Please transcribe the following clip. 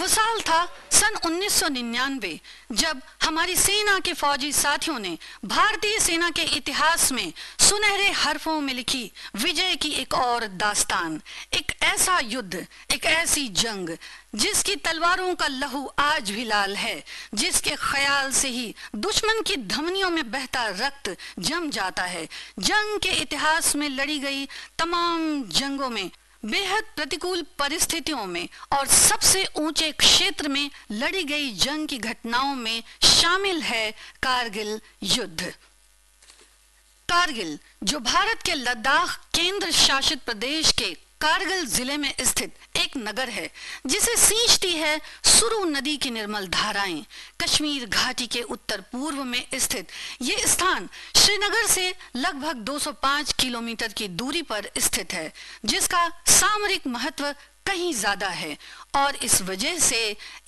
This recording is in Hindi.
वो साल था सन 1999 जब हमारी सेना के फौजी साथियों ने भारतीय सेना के इतिहास में सुनहरे हरफों में लिखी विजय की एक और दास्तान, एक ऐसा युद्ध, एक ऐसी जंग जिसकी तलवारों का लहू आज भी लाल है, जिसके ख्याल से ही दुश्मन की धमनियों में बहता रक्त जम जाता है। जंग के इतिहास में लड़ी गई तमाम जंगों में, बेहद प्रतिकूल परिस्थितियों में और सबसे ऊंचे क्षेत्र में लड़ी गई जंग की घटनाओं में शामिल है कारगिल युद्ध। कारगिल, जो भारत के लद्दाख केंद्र शासित प्रदेश के कारगिल जिले में स्थित एक नगर है, जिसे सींचती है सुरु नदी की निर्मल धाराएं। कश्मीर घाटी के उत्तर पूर्व में स्थित ये स्थान श्रीनगर से लगभग 205 किलोमीटर की दूरी पर स्थित है, जिसका सामरिक महत्व कहीं ज्यादा है और इस वजह से